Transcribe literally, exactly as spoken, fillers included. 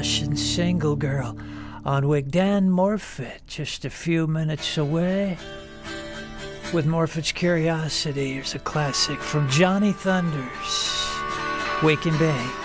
Russian single girl on Wigdan Morfitt, just a few minutes away. With Morfitt's Curiosity, here's a classic from Johnny Thunders, Wake and Bake.